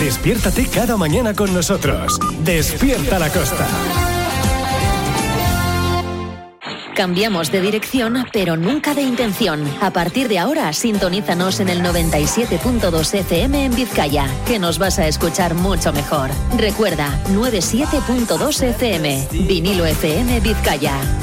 Despiértate cada mañana con nosotros. Despierta la Costa. Cambiamos de dirección, pero nunca de intención. A partir de ahora, sintonízanos en el 97.2 FM en Vizcaya, que nos vas a escuchar mucho mejor. Recuerda, 97.2 FM, Vinilo FM Vizcaya.